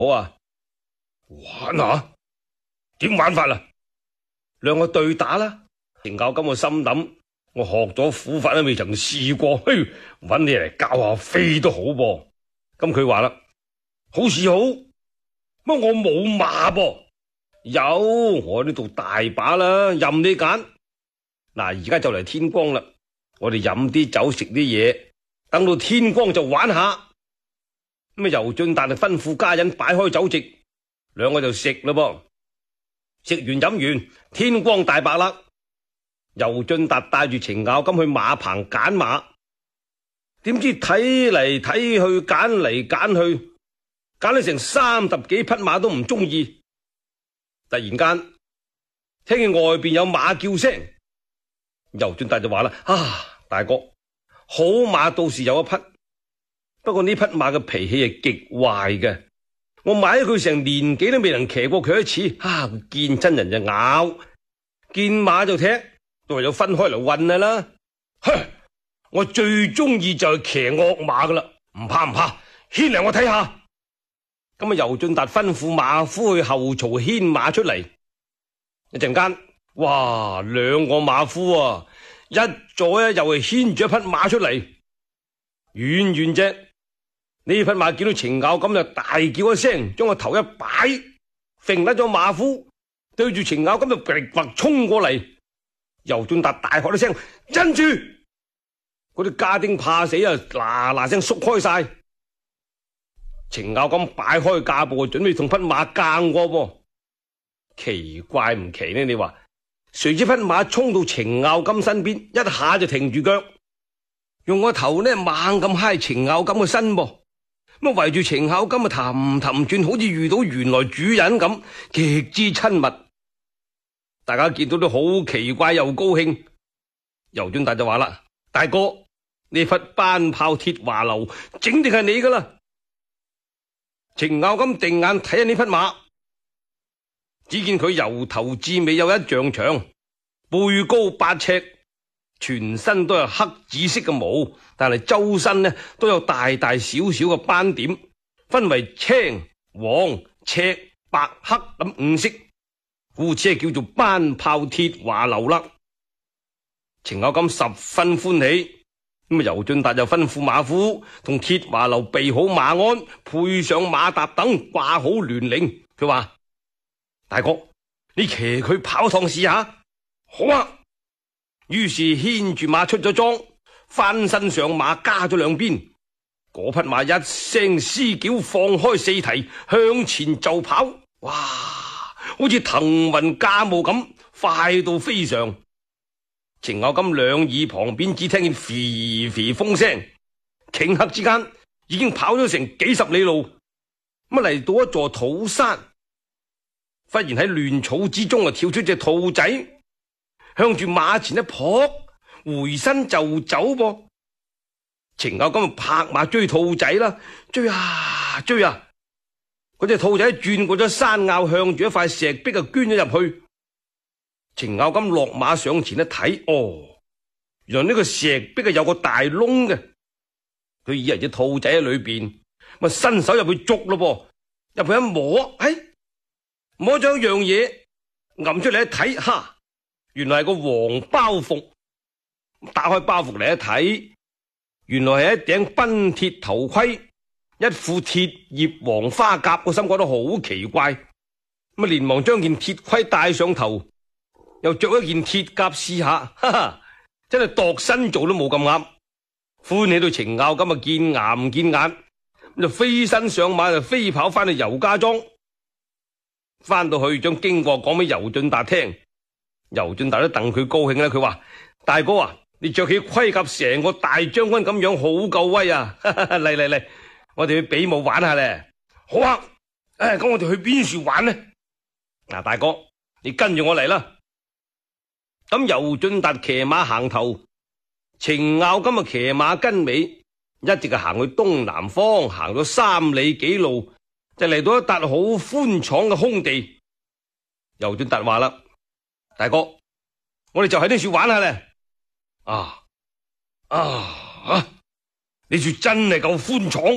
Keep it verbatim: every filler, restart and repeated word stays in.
好啊，玩啊？點玩法啊？兩個對打啦。程咬金個心諗，我學咗苦法都未曾試過，嘿，搵你嚟教下飛都好噃。咁佢話啦，好是好，乜我冇馬噃？有，我呢度大把啦，任你揀。嗱，而家就嚟天光啦，我哋飲啲酒食啲嘢，等到天光就玩下。咁啊，尤俊達就吩咐家人擺開酒席，兩個就食啦噃。食完飲完，天光大白啦。尤俊達帶住程咬金去馬棚揀馬，點知睇嚟睇去，揀嚟揀去，揀咗成三十幾匹馬都唔中意。突然間聽見外邊有馬叫聲，尤俊達就話啦：啊，大哥，好馬到時有一匹，不過呢匹馬嘅脾氣係極壞嘅，我買咗佢成年幾都未能騎過佢一次。啊，見親人就咬，見馬就踢，都係有分開嚟混啊啦。哼，我最中意就係騎惡馬噶啦，唔怕唔怕，牽嚟我睇下。咁啊，尤俊達吩咐馬夫去後槽牽馬出嚟。一陣間，哇，兩個馬夫啊，一左一右係牽住一匹馬出嚟。遠遠啫，呢匹馬見到程咬金就大叫一聲，將個頭一擺，揈甩咗馬夫，對住程咬金就劈劈衝過嚟。尤俊達大喝一聲：鎮住！嗰啲家丁怕死啊，嗱嗱聲縮開晒。程咬金擺開架步，準備同匹馬硬過噃。奇怪唔奇呢？你話，誰知匹馬衝到程咬金身邊，一下就停住腳，用個頭呢猛咁揩程咬金嘅身噃。咁圍住程咬金啊，氹氹轉，好似遇到原來主人咁，極之親密。大家見到都好奇怪又高興。尤俊達就話啦：大哥，呢匹班炮鐵華流整定係你噶啦。程咬金定眼睇下呢匹馬，只見佢由頭至尾有一丈長，背高八尺，全身都係黑紫色嘅毛，但係周身呢都有大大小小嘅斑點，分為青、黃、赤、白、黑咁五色，故此係叫做班炮鐵華流啦。程咬金十分歡喜。咁啊，尤俊達就吩咐馬夫同鐵華流備好馬鞍，配上馬踏等，掛好鑾鈴。佢話：大哥，你騎佢跑趟試下。好啊。於是牽住馬出咗莊，翻身上馬，加咗兩邊。嗰匹馬一聲嘶叫，放開四蹄，向前就跑。哇，好似騰雲駕霧咁，快到非常。程咬金兩耳旁邊只聽見肥肥風聲，頃刻之間已經跑咗成幾十里路。咁嚟到一座土山，忽然喺亂草之中啊跳出隻兔仔，向住馬前一撲，回身就走噃。程咬金拍馬追兔仔啦，追啊追啊！嗰隻兔仔轉過咗山坳，向住一塊石壁啊捐咗入去。程咬金落馬上前一睇，哦，原來呢個石壁係有個大窿嘅。佢以為隻兔仔喺裏邊，咪伸手入去捉咯噃。入去一摸，哎，摸咗一樣嘢，揞出嚟一睇，哈，原來係個黃包袱。打開包袱嚟一睇，原來係一頂賓鐵頭盔，一副鐵葉黃花甲。我心覺得好奇怪，咁啊連忙將件鐵盔戴上頭。又着一件鐵甲試下，哈哈，真係度身做都冇咁啱。歡喜到程咬金啊見牙唔見眼，咁就飛身上馬就飛跑翻去尤家莊。翻到去將經過講俾尤俊達聽，尤俊達都戥佢高興啦。佢話：大哥啊，你着起盔甲成個大將軍咁樣，好夠威啊！嚟嚟嚟，我哋去比武玩下咧。好啊，誒，咁我哋去邊處玩呢？嗱，大哥，你跟住我嚟啦。咁尤俊達騎馬行頭，程咬金啊騎馬跟尾，一直係行去東南方，行咗三里幾路，就嚟到一笪好寬敞嘅空地。尤俊達話啦：大哥，我哋就喺呢處玩下咧。啊啊啊！呢處真係夠寬敞。